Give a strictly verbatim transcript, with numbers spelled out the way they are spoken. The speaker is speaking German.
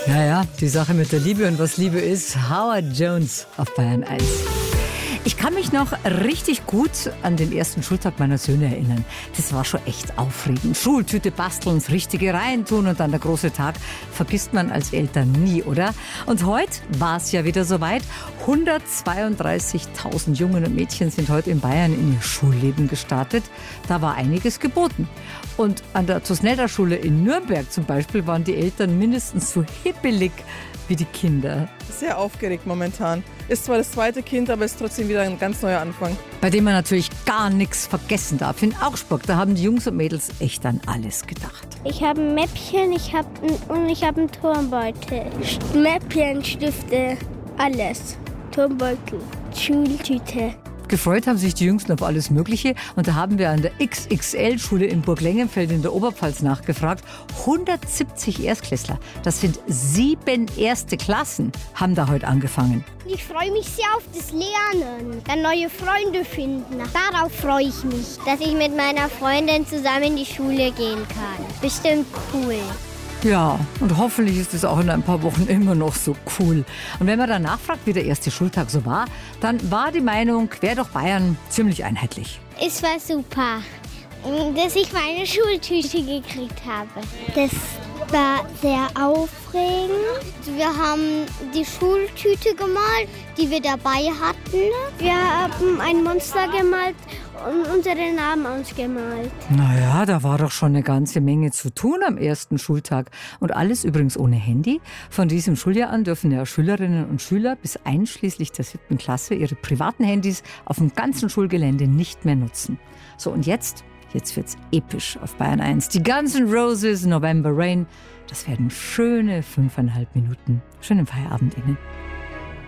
Naja, die Sache mit der Liebe und was Liebe ist. Howard Jones auf Bayern eins. Ich kann mich noch richtig gut an den ersten Schultag meiner Söhne erinnern. Das war schon echt aufregend. Schultüte basteln, das Richtige reintun und dann der große Tag. Vergisst man als Eltern nie, oder? Und heute war es ja wieder soweit. hundertzweiunddreißigtausend Jungen und Mädchen sind heute in Bayern in ihr Schulleben gestartet. Da war einiges geboten. Und an der Tusnelda-Schule in Nürnberg zum Beispiel waren die Eltern mindestens so hippelig wie die Kinder. Sehr aufgeregt momentan. Ist zwar das zweite Kind, aber ist trotzdem wieder ein ganz neuer Anfang. Bei dem man natürlich gar nichts vergessen darf. In Augsburg, da haben die Jungs und Mädels echt an alles gedacht. Ich habe ein Mäppchen ich hab ein, und ich habe einen Turmbeutel. Mäppchen, Stifte, alles. Turmbeutel, Schultüte. Gefreut haben sich die Jüngsten auf alles Mögliche. Und da haben wir an der X X L-Schule in Burglengenfeld in der Oberpfalz nachgefragt. hundertsiebzig Erstklässler, das sind sieben erste Klassen, haben da heute angefangen. Ich freue mich sehr auf das Lernen, dann neue Freunde finden. Darauf freue ich mich, dass ich mit meiner Freundin zusammen in die Schule gehen kann. Bestimmt cool. Ja, und hoffentlich ist es auch in ein paar Wochen immer noch so cool. Und wenn man dann nachfragt, wie der erste Schultag so war, dann war die Meinung quer durch Bayern ziemlich einheitlich. Es war super, dass ich meine Schultüte gekriegt habe. Das war sehr aufregend. Wir haben die Schultüte gemalt, die wir dabei hatten. Wir haben ein Monster gemalt und unsere Namen ausgemalt. Naja, da war doch schon eine ganze Menge zu tun am ersten Schultag. Und alles übrigens ohne Handy. Von diesem Schuljahr an dürfen ja Schülerinnen und Schüler bis einschließlich der siebten Klasse ihre privaten Handys auf dem ganzen Schulgelände nicht mehr nutzen. So, und jetzt? Jetzt wird's episch auf Bayern eins. Die Guns N' Roses, November Rain. Das werden schöne fünfeinhalb Minuten. Schönen Feierabend Ihnen.